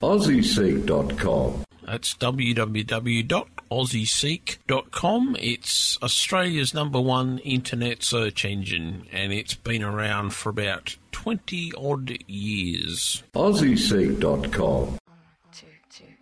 AussieSeek.com. That's www.aussieseek.com. It's Australia's #1 internet search engine, and it's been around for about 20-odd years. AussieSeek.com. 1, 2, 2.